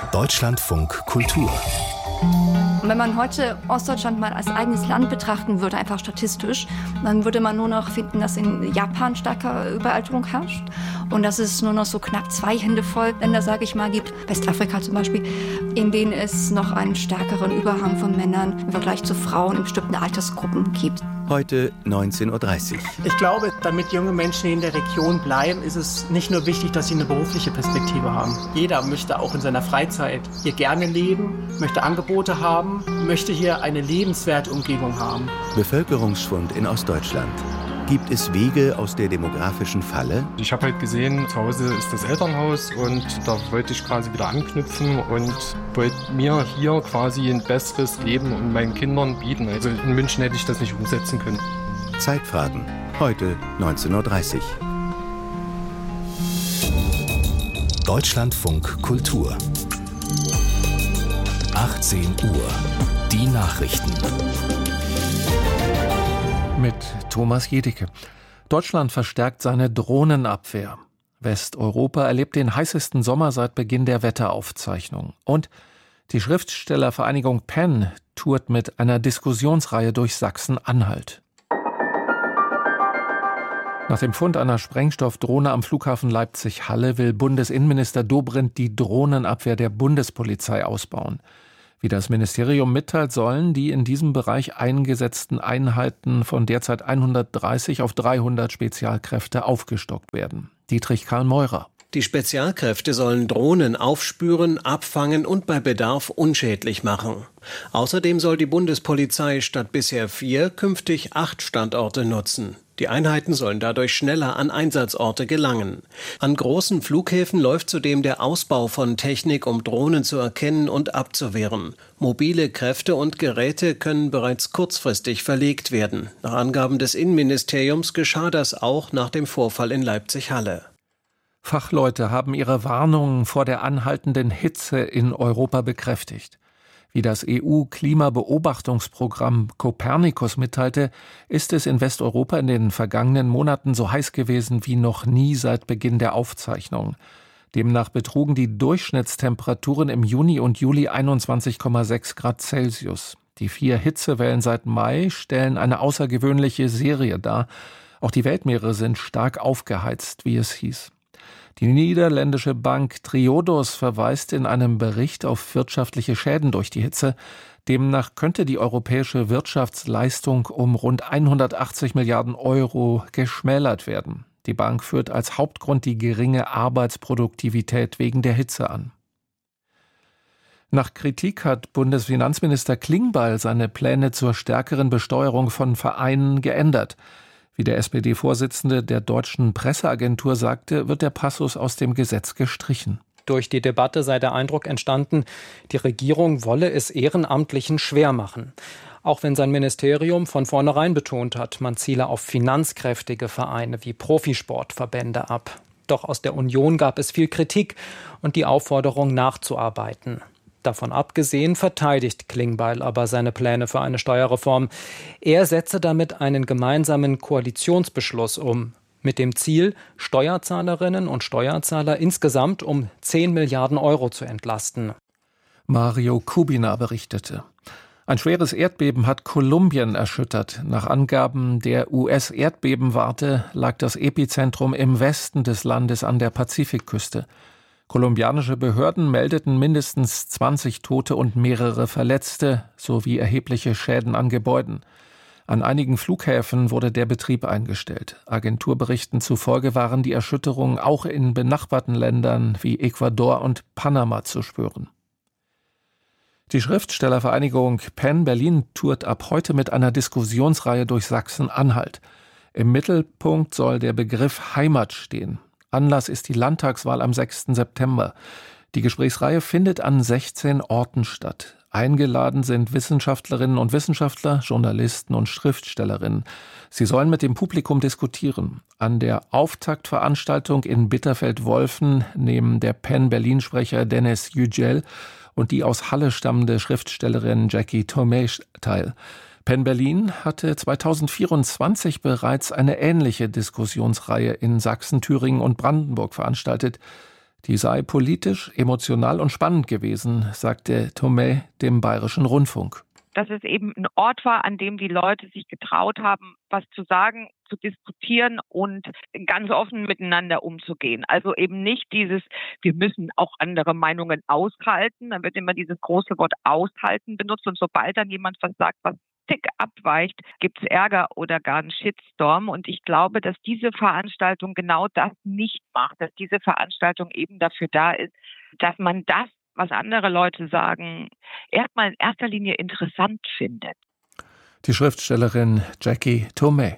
Deutschlandfunk Kultur. Wenn man heute Ostdeutschland mal als eigenes Land betrachten würde, einfach statistisch, dann würde man nur noch finden, dass in Japan starke Überalterung herrscht und dass es nur noch so knapp 2 Hände voll Länder, sage ich mal, gibt, Westafrika zum Beispiel, in denen es noch einen stärkeren Überhang von Männern im Vergleich zu Frauen in bestimmten Altersgruppen gibt. Heute 19.30 Uhr. Ich glaube, damit junge Menschen in der Region bleiben, ist es nicht nur wichtig, dass sie eine berufliche Perspektive haben. Jeder möchte auch in seiner Freizeit hier gerne leben, möchte Angebote haben, möchte hier eine lebenswerte Umgebung haben. Bevölkerungsschwund in Ostdeutschland. Gibt es Wege aus der demografischen Falle? Ich habe halt gesehen, zu Hause ist das Elternhaus und da wollte ich quasi wieder anknüpfen und wollte mir hier quasi ein besseres Leben und meinen Kindern bieten. Also in München hätte ich das nicht umsetzen können. Zeitfragen. Heute 19.30 Uhr. Deutschlandfunk Kultur. 18 Uhr. Die Nachrichten. Mit Thomas Jedicke. Deutschland verstärkt seine Drohnenabwehr. Westeuropa erlebt den heißesten Sommer seit Beginn der Wetteraufzeichnung. Und die Schriftstellervereinigung PEN tourt mit einer Diskussionsreihe durch Sachsen-Anhalt. Nach dem Fund einer Sprengstoffdrohne am Flughafen Leipzig-Halle will Bundesinnenminister Dobrindt die Drohnenabwehr der Bundespolizei ausbauen. Wie das Ministerium mitteilt, sollen die in diesem Bereich eingesetzten Einheiten von derzeit 130 auf 300 Spezialkräfte aufgestockt werden. Dietrich Karl Meurer. Die Spezialkräfte sollen Drohnen aufspüren, abfangen und bei Bedarf unschädlich machen. Außerdem soll die Bundespolizei statt bisher 4 künftig 8 Standorte nutzen. Die Einheiten sollen dadurch schneller an Einsatzorte gelangen. An großen Flughäfen läuft zudem der Ausbau von Technik, um Drohnen zu erkennen und abzuwehren. Mobile Kräfte und Geräte können bereits kurzfristig verlegt werden. Nach Angaben des Innenministeriums geschah das auch nach dem Vorfall in Leipzig-Halle. Fachleute haben ihre Warnungen vor der anhaltenden Hitze in Europa bekräftigt. Wie das EU-Klimabeobachtungsprogramm Copernicus mitteilte, ist es in Westeuropa in den vergangenen Monaten so heiß gewesen wie noch nie seit Beginn der Aufzeichnung. Demnach betrugen die Durchschnittstemperaturen im Juni und Juli 21,6 Grad Celsius. Die 4 Hitzewellen seit Mai stellen eine außergewöhnliche Serie dar. Auch die Weltmeere sind stark aufgeheizt, wie es hieß. Die niederländische Bank Triodos verweist in einem Bericht auf wirtschaftliche Schäden durch die Hitze. Demnach könnte die europäische Wirtschaftsleistung um rund 180 Milliarden Euro geschmälert werden. Die Bank führt als Hauptgrund die geringe Arbeitsproduktivität wegen der Hitze an. Nach Kritik hat Bundesfinanzminister Klingbeil seine Pläne zur stärkeren Besteuerung von Vereinen geändert. Wie der SPD-Vorsitzende der Deutschen Presseagentur sagte, wird der Passus aus dem Gesetz gestrichen. Durch die Debatte sei der Eindruck entstanden, die Regierung wolle es Ehrenamtlichen schwer machen. Auch wenn sein Ministerium von vornherein betont hat, man ziele auf finanzkräftige Vereine wie Profisportverbände ab. Doch aus der Union gab es viel Kritik und die Aufforderung nachzuarbeiten. Davon abgesehen verteidigt Klingbeil aber seine Pläne für eine Steuerreform. Er setze damit einen gemeinsamen Koalitionsbeschluss um, mit dem Ziel, Steuerzahlerinnen und Steuerzahler insgesamt um 10 Milliarden Euro zu entlasten. Mario Kubina berichtete. Ein schweres Erdbeben hat Kolumbien erschüttert. Nach Angaben der US-Erdbebenwarte lag das Epizentrum im Westen des Landes an der Pazifikküste. Kolumbianische Behörden meldeten mindestens 20 Tote und mehrere Verletzte sowie erhebliche Schäden an Gebäuden. An einigen Flughäfen wurde der Betrieb eingestellt. Agenturberichten zufolge waren die Erschütterungen auch in benachbarten Ländern wie Ecuador und Panama zu spüren. Die Schriftstellervereinigung PEN Berlin tourt ab heute mit einer Diskussionsreihe durch Sachsen-Anhalt. Im Mittelpunkt soll der Begriff Heimat stehen. Anlass ist die Landtagswahl am 6. September. Die Gesprächsreihe findet an 16 Orten statt. Eingeladen sind Wissenschaftlerinnen und Wissenschaftler, Journalisten und Schriftstellerinnen. Sie sollen mit dem Publikum diskutieren. An der Auftaktveranstaltung in Bitterfeld-Wolfen nehmen der PEN Berlin-Sprecher Dennis Yücel und die aus Halle stammende Schriftstellerin Jackie Tomei teil. PEN Berlin hatte 2024 bereits eine ähnliche Diskussionsreihe in Sachsen, Thüringen und Brandenburg veranstaltet. Die sei politisch, emotional und spannend gewesen, sagte Thomae dem Bayerischen Rundfunk. Dass es eben ein Ort war, an dem die Leute sich getraut haben, was zu sagen, zu diskutieren und ganz offen miteinander umzugehen. Also eben nicht dieses, wir müssen auch andere Meinungen aushalten. Dann wird immer dieses große Wort aushalten benutzt. Und sobald dann jemand was sagt, was tick abweicht, gibt es Ärger oder gar einen Shitstorm. Und ich glaube, dass diese Veranstaltung genau das nicht macht. Dass diese Veranstaltung eben dafür da ist, dass man das, was andere Leute sagen, erstmal in erster Linie interessant findet. Die Schriftstellerin Jackie Thomae.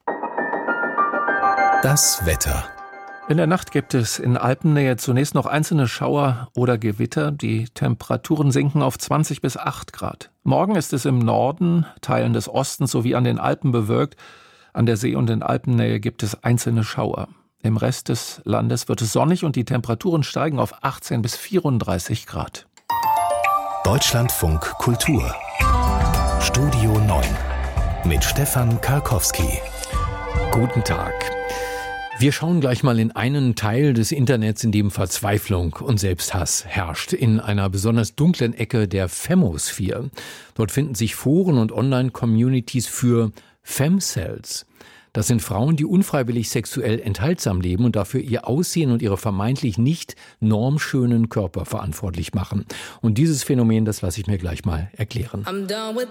Das Wetter. In der Nacht gibt es in Alpennähe zunächst noch einzelne Schauer oder Gewitter. Die Temperaturen sinken auf 20 bis 8 Grad. Morgen ist es im Norden, Teilen des Ostens sowie an den Alpen bewölkt. An der See- und in Alpennähe gibt es einzelne Schauer. Im Rest des Landes wird es sonnig und die Temperaturen steigen auf 18 bis 34 Grad. Deutschlandfunk Kultur. Studio 9 mit Stefan Karkowski. Guten Tag. Wir schauen gleich mal in einen Teil des Internets, in dem Verzweiflung und Selbsthass herrscht, in einer besonders dunklen Ecke der Femosphäre. Dort finden sich Foren und Online-Communities für Femcells. Das sind Frauen, die unfreiwillig sexuell enthaltsam leben und dafür ihr Aussehen und ihre vermeintlich nicht normschönen Körper verantwortlich machen. Und dieses Phänomen, das lasse ich mir gleich mal erklären.